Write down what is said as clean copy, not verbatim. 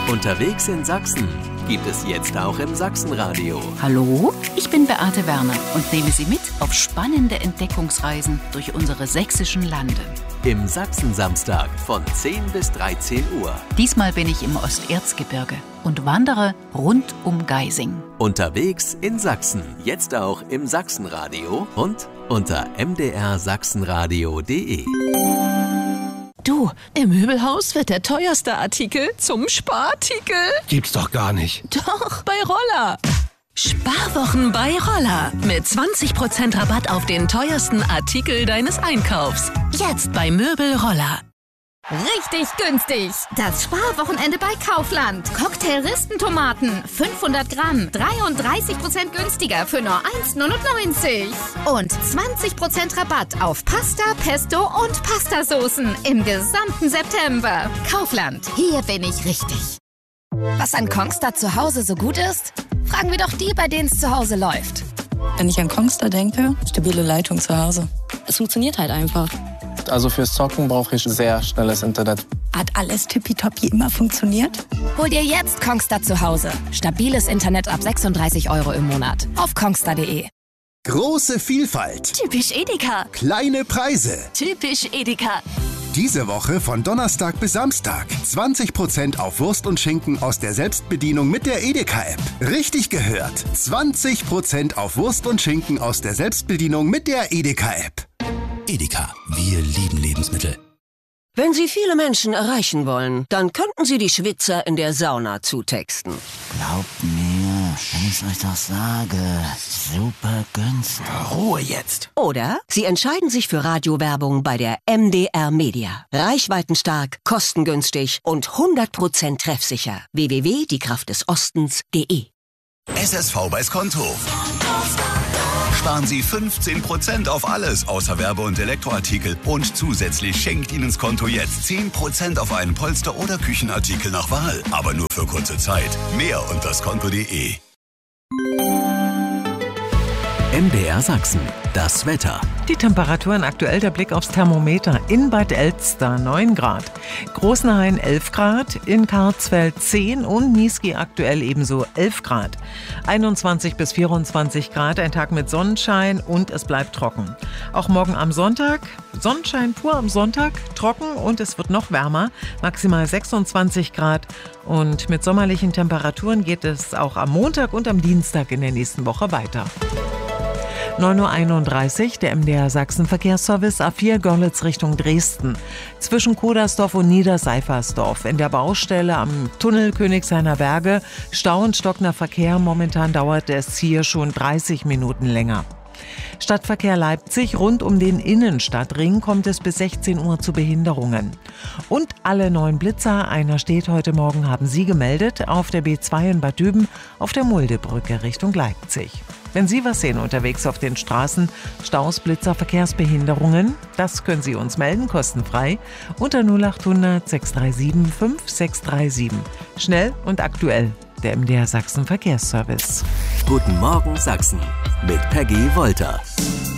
Unterwegs in Sachsen gibt es jetzt auch im Sachsenradio. Hallo, ich bin Beate Werner und nehme Sie mit auf spannende Entdeckungsreisen durch unsere sächsischen Lande. Im Sachsensamstag von 10 bis 13 Uhr. Diesmal bin ich im Osterzgebirge und wandere rund um Geising. Unterwegs in Sachsen, jetzt auch im Sachsenradio und unter mdrsachsenradio.de. Du, im Möbelhaus wird der teuerste Artikel zum Sparartikel. Gibt's doch gar nicht. Doch, bei Roller. Sparwochen bei Roller. Mit 20% Rabatt auf den teuersten Artikel deines Einkaufs. Jetzt bei Möbel Roller. Richtig günstig. Das Sparwochenende bei Kaufland. Cocktail-Ristentomaten, 500 Gramm, 33% günstiger für nur 1,99. Und 20% Rabatt auf Pasta, Pesto und Pastasoßen im gesamten September. Kaufland, hier bin ich richtig. Was an Kongstar zu Hause so gut ist? Fragen wir doch die, bei denen es zu Hause läuft. Wenn ich an Kongstar denke, stabile Leitung zu Hause. Es funktioniert halt einfach. Also fürs Zocken brauche ich sehr schnelles Internet. Hat alles tippitoppi immer funktioniert? Hol dir jetzt Kongstar zu Hause. Stabiles Internet ab 36 € im Monat. Auf kongstar.de. Große Vielfalt. Typisch Edeka. Kleine Preise. Typisch Edeka. Diese Woche von Donnerstag bis Samstag 20% auf Wurst und Schinken aus der Selbstbedienung mit der Edeka-App. Richtig gehört. 20% auf Wurst und Schinken aus der Selbstbedienung mit der Edeka-App. Edeka, wir lieben Lebensmittel. Wenn Sie viele Menschen erreichen wollen, dann könnten Sie die Schwitzer in der Sauna zutexten. Glaubt mir, wenn ich euch das sage, super günstig. Ruhe jetzt. Oder Sie entscheiden sich für Radiowerbung bei der MDR Media. Reichweitenstark, kostengünstig und 100% treffsicher. www.diekraftdesostens.de. SSV bei Skonto. Sparen Sie 15% auf alles außer Werbe- und Elektroartikel. Und zusätzlich schenkt Ihnen Skonto jetzt 10% auf einen Polster- oder Küchenartikel nach Wahl. Aber nur für kurze Zeit. Mehr unter skonto.de. MDR Sachsen, das Wetter. Die Temperaturen aktuell, der Blick aufs Thermometer. In Bad Elster 9 Grad, Großenhain 11 Grad, in Karlsfeld 10 und Niesky aktuell ebenso 11 Grad. 21 bis 24 Grad, ein Tag mit Sonnenschein und es bleibt trocken. Auch morgen am Sonntag, Sonnenschein pur am Sonntag, trocken und es wird noch wärmer, maximal 26 Grad. Und mit sommerlichen Temperaturen geht es auch am Montag und am Dienstag in der nächsten Woche weiter. 9.31 Uhr, der MDR Sachsen Verkehrsservice A4 Görlitz Richtung Dresden. Zwischen Kodersdorf und Niederseifersdorf. In der Baustelle am Tunnel Königshainer Berge Stau und stockender Verkehr. Momentan dauert es hier schon 30 Minuten länger. Stadtverkehr Leipzig, rund um den Innenstadtring kommt es bis 16 Uhr zu Behinderungen. Und alle 9 Blitzer, einer steht heute Morgen, haben Sie gemeldet, auf der B2 in Bad Düben, auf der Muldebrücke Richtung Leipzig. Wenn Sie was sehen unterwegs auf den Straßen, Staus, Blitzer, Verkehrsbehinderungen, das können Sie uns melden, kostenfrei, unter 0800 637 5637. Schnell und aktuell, der MDR Sachsen Verkehrsservice. Guten Morgen Sachsen mit Peggy Wolter.